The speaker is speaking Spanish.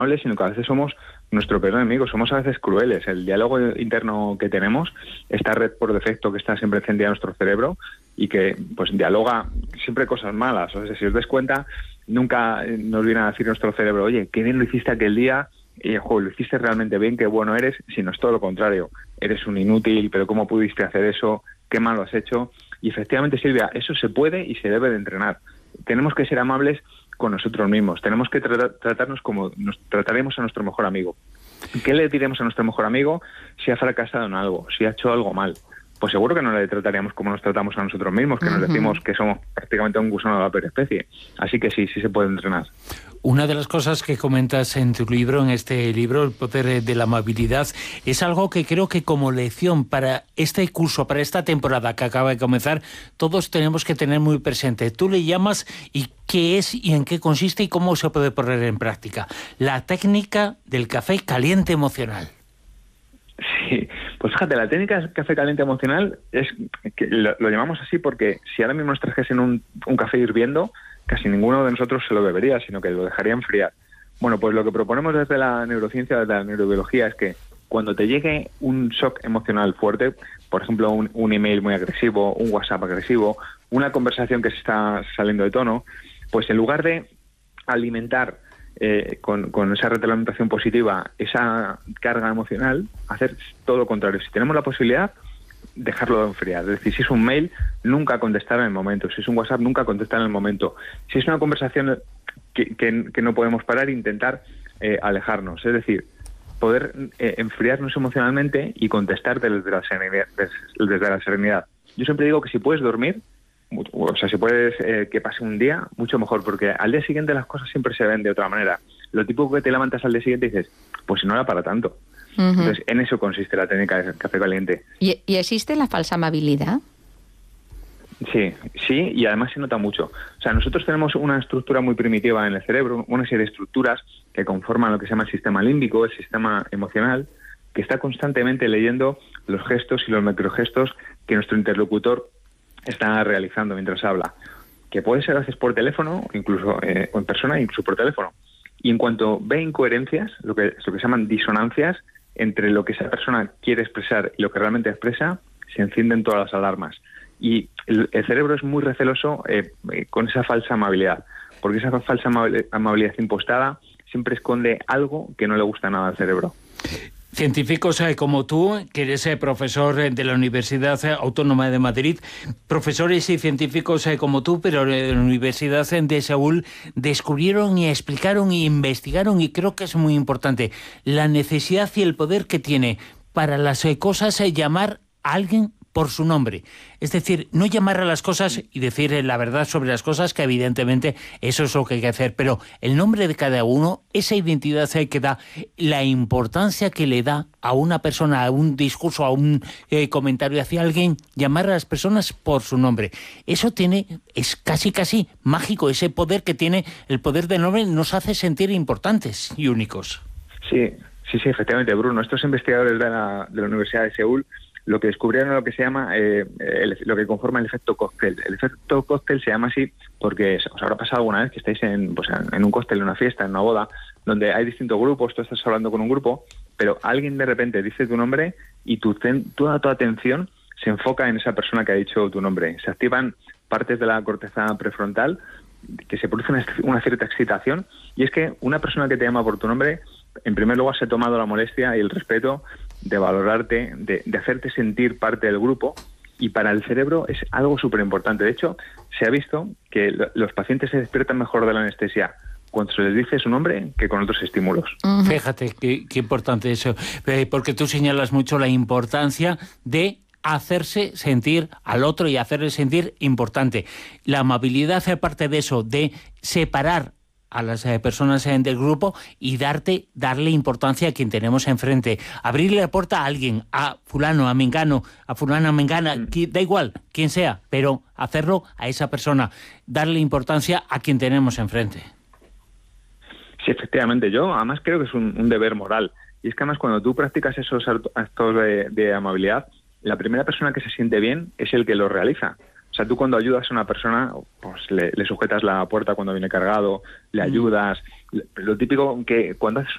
sino que a veces somos nuestro peor enemigo, somos a veces crueles. El diálogo interno que tenemos, esta red por defecto que está siempre encendida en nuestro cerebro y que pues dialoga siempre cosas malas. O sea, si os des cuenta, nunca nos viene a decir nuestro cerebro, oye, qué bien lo hiciste aquel día, y lo hiciste realmente bien, qué bueno eres, sino es todo lo contrario. Eres un inútil, pero ¿cómo pudiste hacer eso? ¿Qué mal lo has hecho? Y efectivamente, Silvia, eso se puede y se debe de entrenar. Tenemos que ser amables con nosotros mismos. Tenemos que tratarnos como nos trataremos a nuestro mejor amigo. ¿Qué le diremos a nuestro mejor amigo si ha fracasado en algo, si ha hecho algo mal? Pues seguro que no le trataríamos como nos tratamos a nosotros mismos, que nos decimos que somos prácticamente un gusano de la peor especie. Así que sí se puede entrenar. Una de las cosas que comentas en tu libro, en este libro, El poder de la amabilidad, es algo que creo que como lección para este curso, para esta temporada que acaba de comenzar, todos tenemos que tener muy presente. Tú le llamas y qué es y en qué consiste y cómo se puede poner en práctica. La técnica del café caliente emocional. Sí, pues fíjate, la técnica del café caliente emocional es que lo llamamos así porque si ahora mismo nos trajesen un café hirviendo, casi ninguno de nosotros se lo bebería, sino que lo dejaría enfriar. Bueno, pues lo que proponemos desde la neurociencia, desde la neurobiología, es que cuando te llegue un shock emocional fuerte, por ejemplo, un email muy agresivo, un WhatsApp agresivo, una conversación que se está saliendo de tono, pues en lugar de alimentar con esa retroalimentación positiva esa carga emocional, hacer todo lo contrario. Si tenemos la posibilidad, dejarlo enfriar. Es decir, si es un mail, nunca contestar en el momento. Si es un WhatsApp, nunca contestar en el momento. Si es una conversación que no podemos parar, intentar alejarnos. Es decir, poder enfriarnos emocionalmente y contestar desde la serenidad. Yo siempre digo que si puedes dormir, o sea, si puedes que pase un día, mucho mejor, porque al día siguiente las cosas siempre se ven de otra manera. Lo típico que te levantas al día siguiente y dices, pues si no era para tanto. Entonces, en eso consiste la técnica del café caliente. ¿Y existe la falsa amabilidad? Sí, y además se nota mucho. O sea, nosotros tenemos una estructura muy primitiva en el cerebro, una serie de estructuras que conforman lo que se llama el sistema límbico, el sistema emocional, que está constantemente leyendo los gestos y los microgestos que nuestro interlocutor está realizando mientras habla, que puede ser a veces por teléfono, incluso o en persona, incluso por teléfono. Y en cuanto ve incoherencias, lo que se llaman disonancias entre lo que esa persona quiere expresar y lo que realmente expresa, se encienden todas las alarmas. Y el cerebro es muy receloso con esa falsa amabilidad, porque esa falsa amabilidad impostada siempre esconde algo que no le gusta nada al cerebro. Científicos como tú, que eres profesor de la Universidad Autónoma de Madrid, profesores y científicos como tú, pero en la Universidad de Seúl, descubrieron y explicaron y investigaron, y creo que es muy importante, la necesidad y el poder que tiene para las cosas llamar a alguien por su nombre. Es decir, no llamar a las cosas y decir la verdad sobre las cosas, que evidentemente eso es lo que hay que hacer, pero el nombre de cada uno, esa identidad que da, la importancia que le da a una persona, a un discurso, a un comentario hacia alguien, llamar a las personas por su nombre. Eso es casi mágico, ese poder que tiene, el poder del nombre nos hace sentir importantes y únicos. Sí, efectivamente, Bruno. Estos investigadores de la Universidad de Seúl lo que descubrieron lo que se llama lo que conforma el efecto cóctel. El efecto cóctel se llama así porque os habrá pasado alguna vez que estáis en un cóctel, en una fiesta, en una boda, donde hay distintos grupos, tú estás hablando con un grupo, pero alguien de repente dice tu nombre y toda tu atención se enfoca en esa persona que ha dicho tu nombre. Se activan partes de la corteza prefrontal que se produce una cierta excitación, y es que una persona que te llama por tu nombre, en primer lugar se ha tomado la molestia y el respeto de valorarte, de hacerte sentir parte del grupo, y para el cerebro es algo súper importante. De hecho, se ha visto que los pacientes se despiertan mejor de la anestesia cuando se les dice su nombre que con otros estímulos. Fíjate qué importante eso, porque tú señalas mucho la importancia de hacerse sentir al otro y hacerle sentir importante. La amabilidad hace parte de eso, de separar a las personas del grupo y darle importancia a quien tenemos enfrente. Abrirle la puerta a alguien, a fulano, a mengano, a fulana, a mengana, da igual, quien sea, pero hacerlo a esa persona, darle importancia a quien tenemos enfrente. Sí, efectivamente. Yo además creo que es un deber moral. Y es que además cuando tú practicas esos actos de amabilidad, la primera persona que se siente bien es el que lo realiza. O sea, tú cuando ayudas a una persona, pues le sujetas la puerta cuando viene cargado, le ayudas. Lo típico que cuando haces